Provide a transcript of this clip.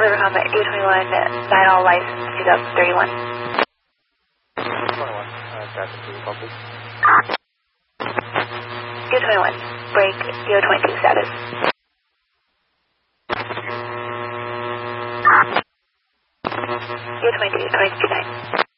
River Combat U21, 9 all license 2031. 21, traffic to copy. U21, break U22 status. U22, 22.9.